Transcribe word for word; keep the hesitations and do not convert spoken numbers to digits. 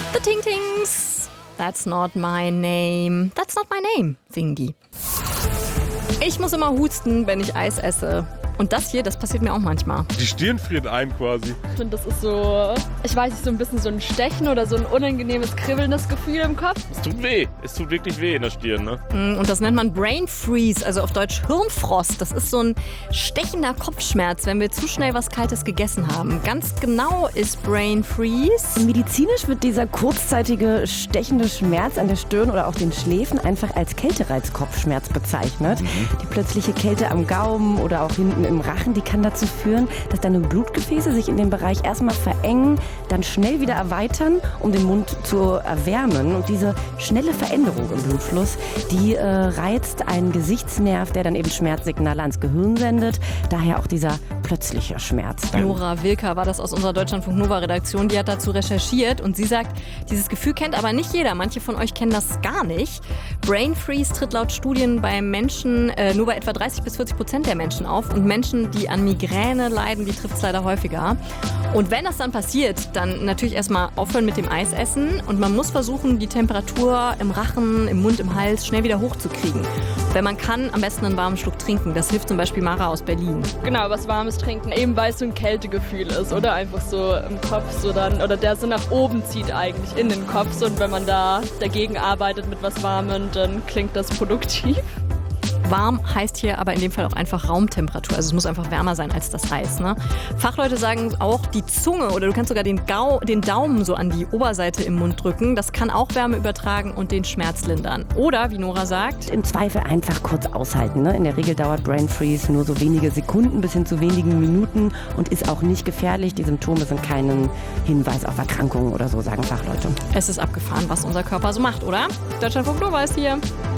The Ting Tings. That's not my name. That's not my name, singen die. Ich muss immer husten, wenn ich Eis esse. Und das hier, das passiert mir auch manchmal. Die Stirn friert ein quasi. Ich finde, das ist so, ich weiß nicht, so ein bisschen so ein Stechen oder so ein unangenehmes, kribbelndes Gefühl im Kopf. Es tut weh. Es tut wirklich weh in der Stirn, ne? Und das nennt man Brain Freeze, also auf Deutsch Hirnfrost. Das ist so ein stechender Kopfschmerz, wenn wir zu schnell was Kaltes gegessen haben. Ganz genau ist Brain Freeze. Medizinisch wird dieser kurzzeitige stechende Schmerz an der Stirn oder auch den Schläfen einfach als Kältereizkopfschmerz bezeichnet. Mhm. Die plötzliche Kälte am Gaumen oder auch hinten im Rachen, die kann dazu führen, dass deine Blutgefäße sich in dem Bereich erstmal verengen, dann schnell wieder erweitern, um den Mund zu erwärmen. Und diese schnelle Veränderung im Blutfluss, die äh, reizt einen Gesichtsnerv, der dann eben Schmerzsignale ans Gehirn sendet. Daher auch dieser plötzliche Schmerz. Nora Wilker war das aus unserer Deutschlandfunk-Nova-Redaktion. Die hat dazu recherchiert und sie sagt, dieses Gefühl kennt aber nicht jeder. Manche von euch kennen das gar nicht. Brain Freeze tritt laut Studien bei Menschen äh, nur bei etwa dreißig bis vierzig Prozent der Menschen auf. Und Menschen, die an Migräne leiden, die trifft es leider häufiger. Und wenn das dann passiert, dann natürlich erstmal aufhören mit dem Eisessen. Und man muss versuchen, die Temperatur im Rachen, im Mund, im Hals schnell wieder hochzukriegen. Wenn man kann, am besten einen warmen Schluck trinken. Das hilft zum Beispiel Mara aus Berlin. Genau, was Warmes trinken, eben weil es so ein Kältegefühl ist, oder? Einfach so im Kopf so dann, oder der so nach oben zieht eigentlich in den Kopf. So, und wenn man da dagegen arbeitet mit was Warmem, dann klingt das produktiv. Warm heißt hier aber in dem Fall auch einfach Raumtemperatur. Also es muss einfach wärmer sein als das Eis. Ne? Fachleute sagen auch, die Zunge oder du kannst sogar den, Gau, den Daumen so an die Oberseite im Mund drücken. Das kann auch Wärme übertragen und den Schmerz lindern. Oder, wie Nora sagt, im Zweifel einfach kurz aushalten. Ne? In der Regel dauert Brain Freeze nur so wenige Sekunden bis hin zu wenigen Minuten und ist auch nicht gefährlich. Die Symptome sind keinen Hinweis auf Erkrankungen oder so, sagen Fachleute. Es ist abgefahren, was unser Körper so macht, oder? Deutschlandfunk Nova ist hier.